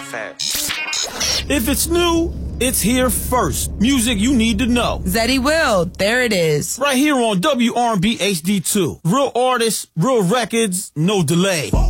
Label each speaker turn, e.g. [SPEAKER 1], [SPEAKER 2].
[SPEAKER 1] fast.
[SPEAKER 2] If it's new, it's here first. Music you need to know.
[SPEAKER 3] Zeddy Will, there it is.
[SPEAKER 2] Right here on WRB HD2. Real artists, real records, no delay.